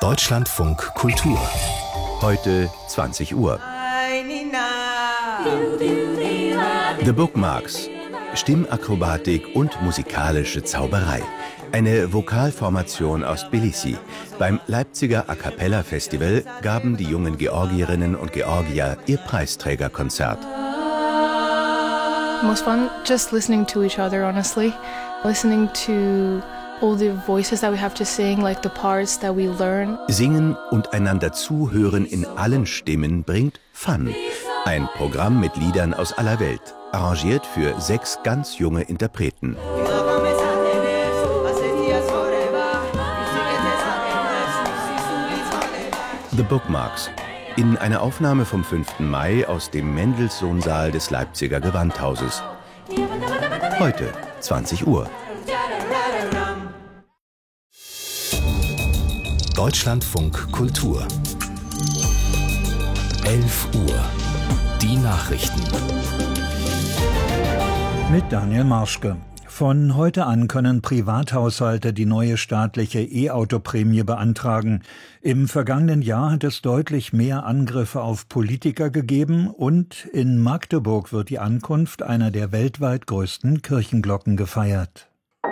Deutschlandfunk Kultur. Heute 20 Uhr. The Bookmarks. Stimmakrobatik und musikalische Zauberei. Eine Vokalformation aus Tbilisi. Beim Leipziger A Cappella Festival gaben die jungen Georgierinnen und Georgier ihr Preisträgerkonzert. Most fun just listening to each other, honestly. Listening to all the voices that we have to sing, like the parts that we learn. Singen und einander zuhören in allen Stimmen bringt Fun. Ein Programm mit Liedern aus aller Welt, arrangiert für 6 ganz junge Interpreten. The Bookmarks. In einer Aufnahme vom 5. Mai aus dem Mendelssohn-Saal des Leipziger Gewandhauses. Heute, 20 Uhr. Deutschlandfunk Kultur. 11 Uhr. Die Nachrichten. Mit Daniel Marschke. Von heute an können Privathaushalte die neue staatliche E-Auto-Prämie beantragen. Im vergangenen Jahr hat es deutlich mehr Angriffe auf Politiker gegeben und in Magdeburg wird die Ankunft einer der weltweit größten Kirchenglocken gefeiert.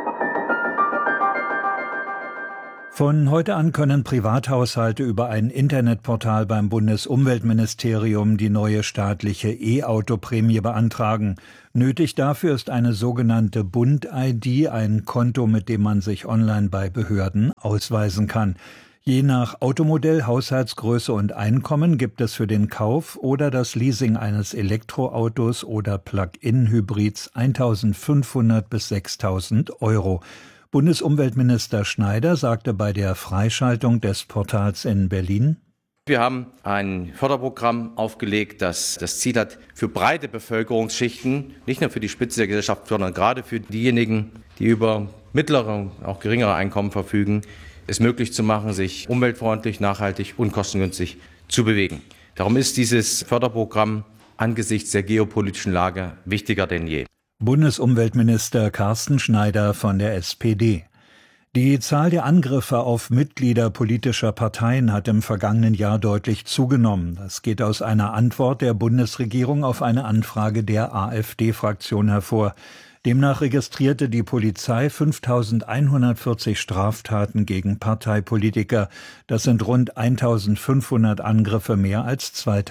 Von heute an können Privathaushalte über ein Internetportal beim Bundesumweltministerium die neue staatliche E-Auto-Prämie beantragen. Nötig dafür ist eine sogenannte Bund-ID, ein Konto, mit dem man sich online bei Behörden ausweisen kann. Je nach Automodell, Haushaltsgröße und Einkommen gibt es für den Kauf oder das Leasing eines Elektroautos oder Plug-in-Hybrids 1.500 bis 6.000 Euro. Bundesumweltminister Schneider sagte bei der Freischaltung des Portals in Berlin: Wir haben ein Förderprogramm aufgelegt, das das Ziel hat, für breite Bevölkerungsschichten, nicht nur für die Spitze der Gesellschaft, sondern gerade für diejenigen, die über mittlere, auch geringere Einkommen verfügen, es möglich zu machen, sich umweltfreundlich, nachhaltig und kostengünstig zu bewegen. Darum ist dieses Förderprogramm angesichts der geopolitischen Lage wichtiger denn je. Bundesumweltminister Carsten Schneider von der SPD. Die Zahl der Angriffe auf Mitglieder politischer Parteien hat im vergangenen Jahr deutlich zugenommen. Das geht aus einer Antwort der Bundesregierung auf eine Anfrage der AfD-Fraktion hervor. Demnach registrierte die Polizei 5.140 Straftaten gegen Parteipolitiker. Das sind rund 1.500 Angriffe mehr als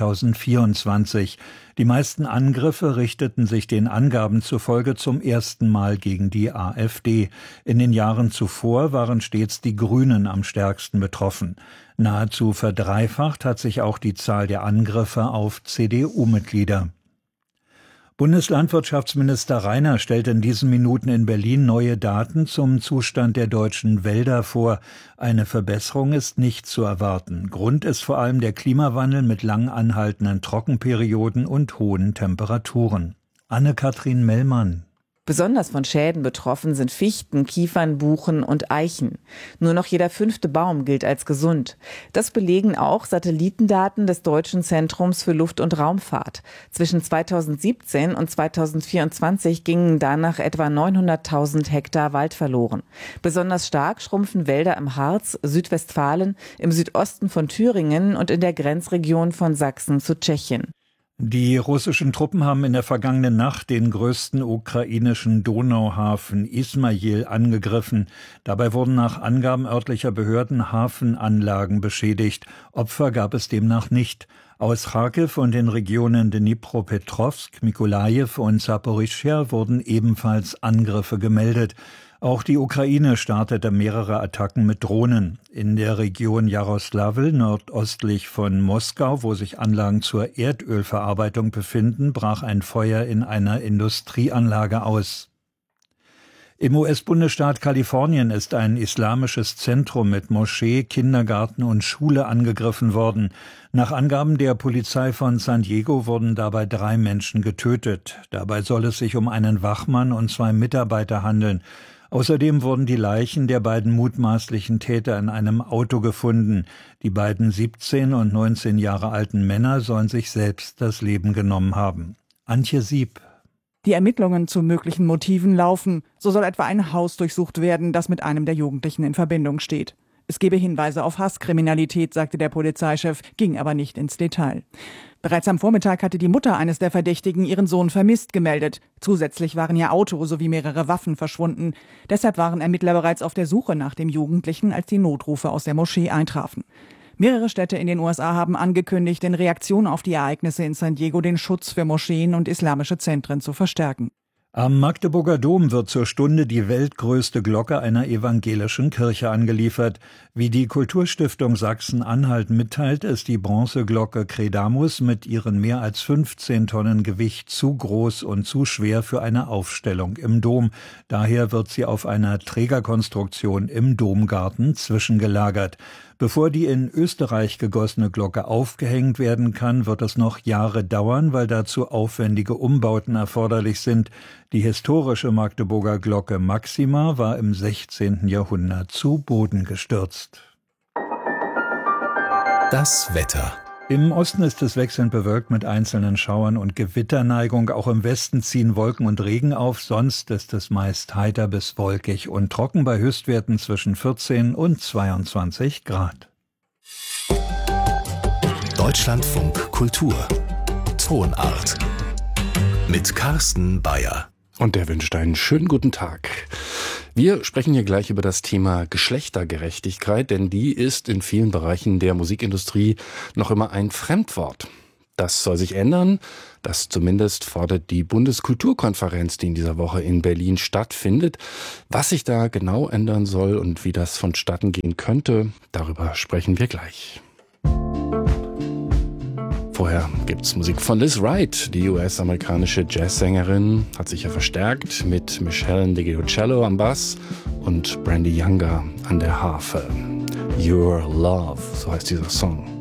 2024. Die meisten Angriffe richteten sich den Angaben zufolge zum ersten Mal gegen die AfD. In den Jahren zuvor waren stets die Grünen am stärksten betroffen. Nahezu verdreifacht hat sich auch die Zahl der Angriffe auf CDU-Mitglieder. Bundeslandwirtschaftsminister Rainer stellt in diesen Minuten in Berlin neue Daten zum Zustand der deutschen Wälder vor. Eine Verbesserung ist nicht zu erwarten. Grund ist vor allem der Klimawandel mit lang anhaltenden Trockenperioden und hohen Temperaturen. Anne-Kathrin Mellmann. Besonders von Schäden betroffen sind Fichten, Kiefern, Buchen und Eichen. Nur noch jeder 5. Baum gilt als gesund. Das belegen auch Satellitendaten des Deutschen Zentrums für Luft- und Raumfahrt. Zwischen 2017 und 2024 gingen danach etwa 900.000 Hektar Wald verloren. Besonders stark schrumpfen Wälder im Harz, Südwestfalen, im Südosten von Thüringen und in der Grenzregion von Sachsen zu Tschechien. Die russischen Truppen haben in der vergangenen Nacht den größten ukrainischen Donauhafen Ismail angegriffen. Dabei wurden nach Angaben örtlicher Behörden Hafenanlagen beschädigt. Opfer gab es demnach nicht. Aus Charkiw und den Regionen Dnipropetrovsk, Mykolajiw und Saporischschja wurden ebenfalls Angriffe gemeldet. Auch die Ukraine startete mehrere Attacken mit Drohnen. In der Region Jaroslawl, nordöstlich von Moskau, wo sich Anlagen zur Erdölverarbeitung befinden, brach ein Feuer in einer Industrieanlage aus. Im US-Bundesstaat Kalifornien ist ein islamisches Zentrum mit Moschee, Kindergarten und Schule angegriffen worden. Nach Angaben der Polizei von San Diego wurden dabei 3 Menschen getötet. Dabei soll es sich um einen Wachmann und 2 Mitarbeiter handeln. Außerdem wurden die Leichen der beiden mutmaßlichen Täter in einem Auto gefunden. Die beiden 17 und 19 Jahre alten Männer sollen sich selbst das Leben genommen haben. Antje Sieb. Die Ermittlungen zu möglichen Motiven laufen. So soll etwa ein Haus durchsucht werden, das mit einem der Jugendlichen in Verbindung steht. Es gebe Hinweise auf Hasskriminalität, sagte der Polizeichef, ging aber nicht ins Detail. Bereits am Vormittag hatte die Mutter eines der Verdächtigen ihren Sohn vermisst gemeldet. Zusätzlich waren ihr Auto sowie mehrere Waffen verschwunden. Deshalb waren Ermittler bereits auf der Suche nach dem Jugendlichen, als die Notrufe aus der Moschee eintrafen. Mehrere Städte in den USA haben angekündigt, in Reaktion auf die Ereignisse in San Diego den Schutz für Moscheen und islamische Zentren zu verstärken. Am Magdeburger Dom wird zur Stunde die weltgrößte Glocke einer evangelischen Kirche angeliefert. Wie die Kulturstiftung Sachsen-Anhalt mitteilt, ist die Bronzeglocke Credamus mit ihren mehr als 15 Tonnen Gewicht zu groß und zu schwer für eine Aufstellung im Dom. Daher wird sie auf einer Trägerkonstruktion im Domgarten zwischengelagert. Bevor die in Österreich gegossene Glocke aufgehängt werden kann, wird es noch Jahre dauern, weil dazu aufwendige Umbauten erforderlich sind. Die historische Magdeburger Glocke Maxima war im 16. Jahrhundert zu Boden gestürzt. Das Wetter. Im Osten ist es wechselnd bewölkt mit einzelnen Schauern und Gewitterneigung. Auch im Westen ziehen Wolken und Regen auf. Sonst ist es meist heiter bis wolkig und trocken bei Höchstwerten zwischen 14 und 22 Grad. Deutschlandfunk Kultur. Tonart. Mit Carsten Bayer. Und der wünscht einen schönen guten Tag. Wir sprechen hier gleich über das Thema Geschlechtergerechtigkeit, denn die ist in vielen Bereichen der Musikindustrie noch immer ein Fremdwort. Das soll sich ändern. Das zumindest fordert die Bundeskulturkonferenz, die in dieser Woche in Berlin stattfindet. Was sich da genau ändern soll und wie das vonstatten gehen könnte, darüber sprechen wir gleich. Vorher gibt's Musik von Liz Wright. Die US-amerikanische Jazzsängerin hat sich ja verstärkt mit Michelle DeGiocello am Bass und Brandy Younger an der Harfe. Your Love, so heißt dieser Song.